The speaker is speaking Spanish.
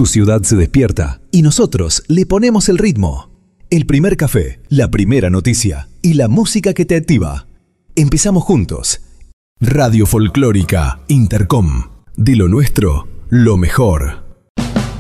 Tu ciudad se despierta y nosotros le ponemos el ritmo. El primer café, la primera noticia y la música que te activa. Empezamos juntos. Radio Folclórica Intercom. De lo nuestro, lo mejor.